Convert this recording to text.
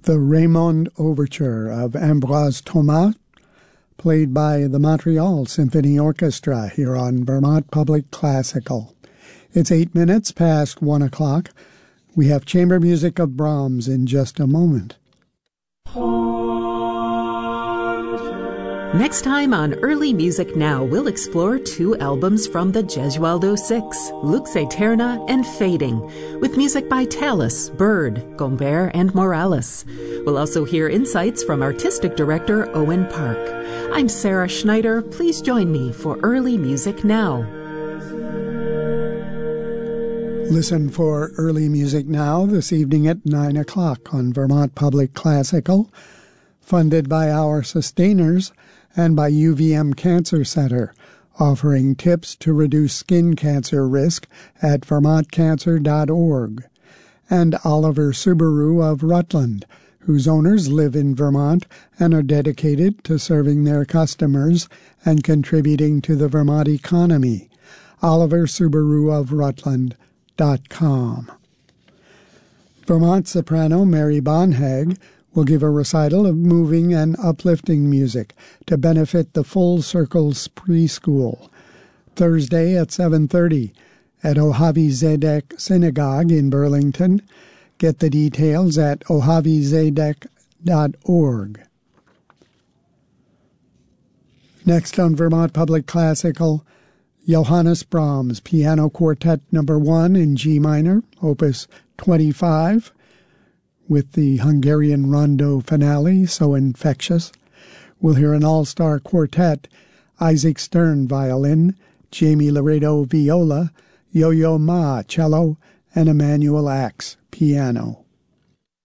the Raymond Overture of Ambroise Thomas, played by the Montreal Symphony Orchestra here on Vermont Public Classical. It's 8 minutes past 1 o'clock. We have chamber music of Brahms in just a moment. Next time on Early Music Now, we'll explore 2 albums from the Gesualdo Six, Lux Aeterna and Fading, with music by Tallis, Bird, Gombert, and Morales. We'll also hear insights from artistic director Owen Park. I'm Sarah Schneider. Please join me for Early Music Now. Listen for Early Music Now this evening at 9 o'clock on Vermont Public Classical, funded by our sustainers and by UVM Cancer Center, offering tips to reduce skin cancer risk at vermontcancer.org, and Oliver Subaru of Rutland, whose owners live in Vermont and are dedicated to serving their customers and contributing to the Vermont economy. Oliver Subaru of Rutland.com. Vermont soprano Mary Bonhag will give a recital of moving and uplifting music to benefit the Full Circles Preschool, Thursday at 7:30 at Ohavi Zedek Synagogue in Burlington. Get the details at ohavizedek.org. Next on Vermont Public Classical, Johannes Brahms Piano Quartet No. 1 in G minor, Opus 25, with the Hungarian Rondo finale, so infectious. We'll hear an all-star quartet, Isaac Stern violin, Jamie Laredo viola, Yo-Yo Ma cello, and Emmanuel Axe piano.